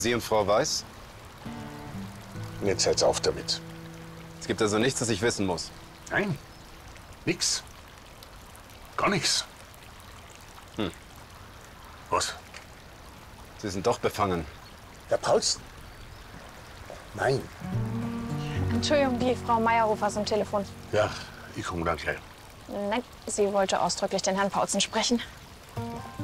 Sie und Frau Weiß? Und jetzt hört's auf damit. Es gibt also nichts, das ich wissen muss. Nein, nix. Gar nichts. Was? Sie sind doch befangen. Der Paulsen? Nein. Entschuldigung, die Frau Meyerhofer ist am Telefon. Ja, ich komme dann gleich. Nein, sie wollte ausdrücklich den Herrn Paulsen sprechen.